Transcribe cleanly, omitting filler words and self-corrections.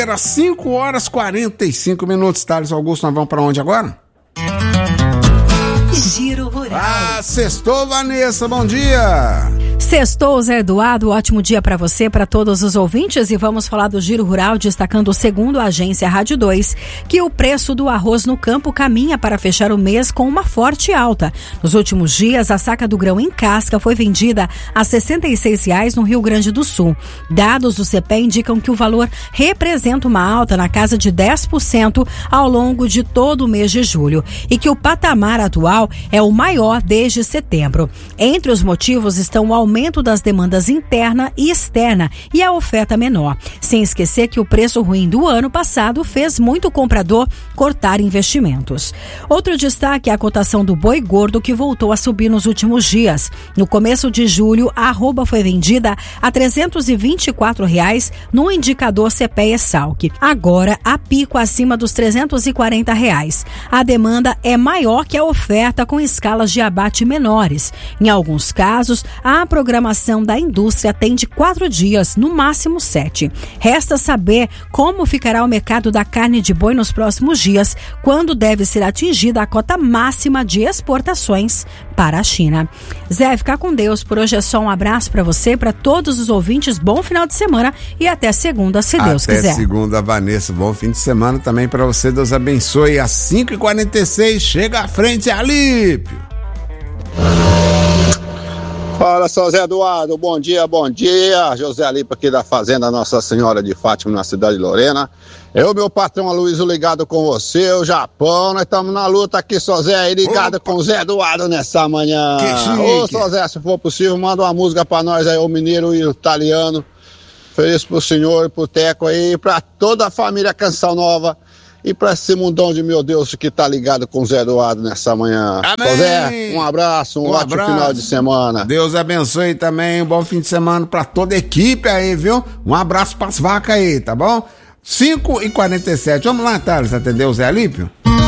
Era 5h45, Thales Augusto, nós vamos pra onde agora? Giro Rural. Sextou, Vanessa, bom dia. Sextou, Zé Eduardo, ótimo dia para você, para todos os ouvintes, e vamos falar do Giro Rural, destacando, segundo a agência Rádio 2, que o preço do arroz no campo caminha para fechar o mês com uma forte alta. Nos últimos dias, a saca do grão em casca foi vendida a R$ 66,00 no Rio Grande do Sul. Dados do CEPE indicam que o valor representa uma alta na casa de 10% ao longo de todo o mês de julho, e que o patamar atual é o maior desde setembro. Entre os motivos estão o aumento das demandas interna e externa e a oferta menor. Sem esquecer que o preço ruim do ano passado fez muito comprador cortar investimentos. Outro destaque é a cotação do boi gordo, que voltou a subir nos últimos dias. No começo de julho, a arroba foi vendida a R$ 324,00 no indicador CPE-Salc. Agora, a pico acima dos R$ 340,00. A demanda é maior que a oferta, com escalas de abate menores. Em alguns casos, a programação da indústria atende 4 dias, no máximo 7. Resta saber como ficará o mercado da carne de boi nos próximos dias, quando deve ser atingida a cota máxima de exportações para a China. Zé, fica com Deus. Por hoje é só um abraço para você, para todos os ouvintes. Bom final de semana e até segunda, se Deus quiser. Até segunda, Vanessa. Bom fim de semana também para você. Deus abençoe. Às 5h46, chega à frente, Alípio. Fala, seu Zé Eduardo, bom dia, José Alipa aqui da Fazenda Nossa Senhora de Fátima, na cidade de Lorena. Eu, meu patrão Aloysio, ligado com você, o Japão, nós estamos na luta aqui, seu Zé, aí ligado com o Zé Eduardo nessa manhã. Ô, seu Zé, se for possível, manda uma música pra nós aí, o mineiro e o italiano. Feliz pro senhor e pro Teco aí, pra toda a família Canção Nova. E pra esse mundão de meu Deus que tá ligado com o Zé Eduardo nessa manhã. Amém. Zé, um abraço, um ótimo final de semana. Deus abençoe também, um bom fim de semana pra toda a equipe aí, viu? Um abraço pras vacas aí, tá bom? 5h47, vamos lá, Thales, atender o Zé Alípio?